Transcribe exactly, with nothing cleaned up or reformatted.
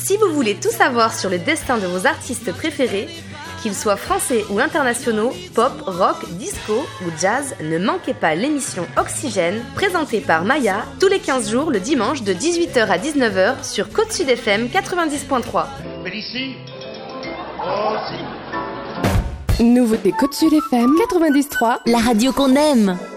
Si vous voulez tout savoir sur le destin de vos artistes préférés, qu'ils soient français ou internationaux, pop, rock, disco ou jazz, ne manquez pas l'émission Oxygène, présentée par Maya, tous les quinze jours le dimanche de dix-huit heures à dix-neuf heures sur Côte Sud F M quatre-vingt-dix point trois. Félicie aussi. Nouveauté Côte Sud F M quatre-vingt-dix point trois, la radio qu'on aime.